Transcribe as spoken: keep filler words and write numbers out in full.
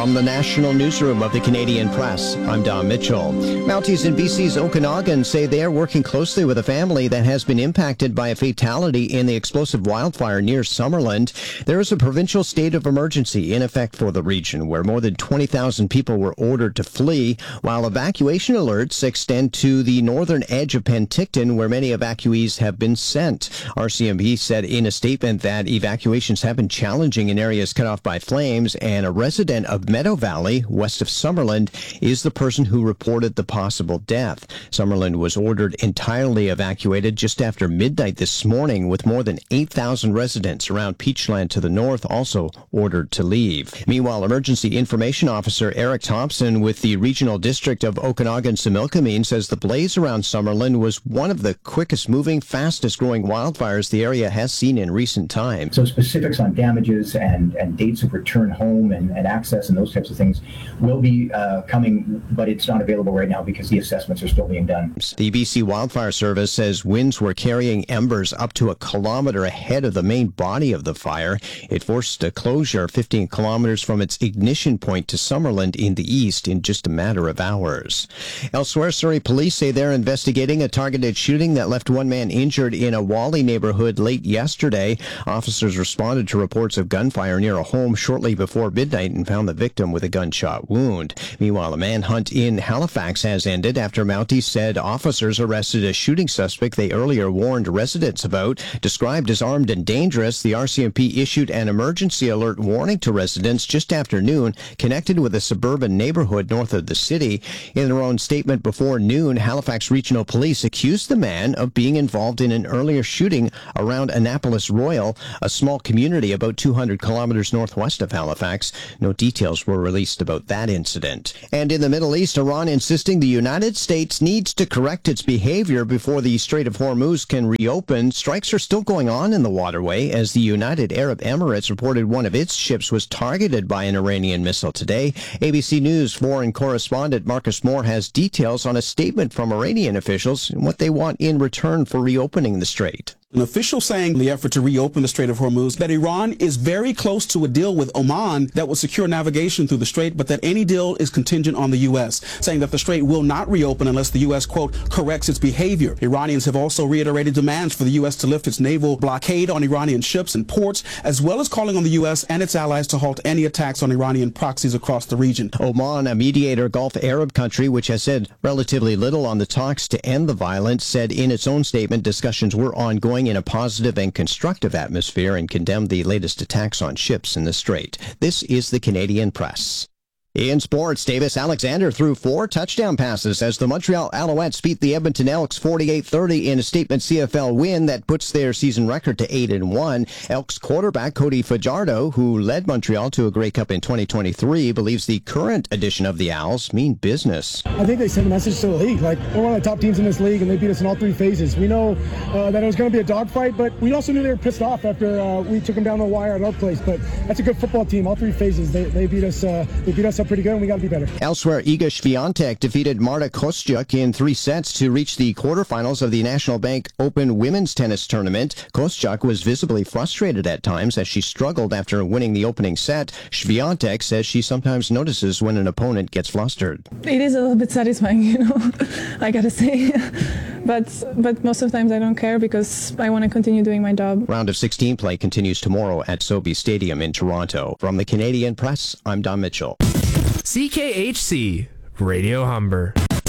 From the National Newsroom of the Canadian Press, I'm Don Mitchell. Mounties in B C's Okanagan say they are working closely with a family that has been impacted by a fatality in the explosive wildfire near Summerland. There is a provincial state of emergency in effect for the region, where more than twenty thousand people were ordered to flee, while evacuation alerts extend to the northern edge of Penticton, where many evacuees have been sent. R C M P said in a statement that evacuations have been challenging in areas cut off by flames, and a resident of Meadow Valley, west of Summerland, is the person who reported the possible death. Summerland was ordered entirely evacuated just after midnight this morning, with more than eight thousand residents around Peachland to the north also ordered to leave. Meanwhile, Emergency Information Officer Eric Thompson with the Regional District of Okanagan-Similkameen says the blaze around Summerland was one of the quickest moving, fastest growing wildfires the area has seen in recent times. So specifics on damages and, and dates of return home and, and access and those types of things will be uh, coming, but it's not available right now because the assessments are still being done. The B C Wildfire Service says winds were carrying embers up to a kilometer ahead of the main body of the fire. It forced a closure fifteen kilometers from its ignition point to Summerland in the east in just a matter of hours. Elsewhere, Surrey police say they're investigating a targeted shooting that left one man injured in a Wally neighborhood late yesterday. Officers responded to reports of gunfire near a home shortly before midnight and found the victim with a gunshot wound. Meanwhile, a manhunt in Halifax has ended after Mounties said officers arrested a shooting suspect they earlier warned residents about. Described as armed and dangerous, the R C M P issued an emergency alert warning to residents just after noon, connected with a suburban neighborhood north of the city. In their own statement before noon, Halifax Regional Police accused the man of being involved in an earlier shooting around Annapolis Royal, a small community about two hundred kilometers northwest of Halifax. No details were released about that incident. And in the Middle East, Iran insisting the United States needs to correct its behavior before the Strait of Hormuz can reopen. Strikes are still going on in the waterway as the United Arab Emirates reported one of its ships was targeted by an Iranian missile today. A B C News foreign correspondent Marcus Moore has details on a statement from Iranian officials and what they want in return for reopening the strait. An official saying in the effort to reopen the Strait of Hormuz that Iran is very close to a deal with Oman that will secure navigation through the strait, but that any deal is contingent on the U S, saying that the strait will not reopen unless the U S, quote, corrects its behavior. Iranians have also reiterated demands for the U S to lift its naval blockade on Iranian ships and ports, as well as calling on the U S and its allies to halt any attacks on Iranian proxies across the region. Oman, a mediator Gulf Arab country which has said relatively little on the talks to end the violence, said in its own statement discussions were ongoing in a positive and constructive atmosphere and condemned the latest attacks on ships in the strait. This is the Canadian Press. In sports, Davis Alexander threw four touchdown passes as the Montreal Alouettes beat the Edmonton Elks forty-eight thirty in a statement C F L win that puts their season record to eight and one. Elks quarterback Cody Fajardo, who led Montreal to a Grey Cup in twenty twenty-three, believes the current edition of the Owls mean business. I think they sent a message to the league. Like, we're one of the top teams in this league, and they beat us in all three phases. We know uh, that it was going to be a dogfight, but we also knew they were pissed off after uh, we took them down the wire at our place. But that's a good football team. All three phases, they, they beat us. Uh, they beat us up pretty good, and we got to be better. Elsewhere, Iga Swiatek defeated Marta Kostyuk in three sets to reach the quarterfinals of the National Bank Open Women's Tennis Tournament. Kostyuk was visibly frustrated at times as she struggled after winning the opening set. Swiatek says she sometimes notices when an opponent gets flustered. It is a little bit satisfying, you know, I gotta say. But but most of the times I don't care because I want to continue doing my job. Round of sixteen play continues tomorrow at Sobeys Stadium in Toronto. From the Canadian Press, I'm Don Mitchell. C K H C Radio Humber.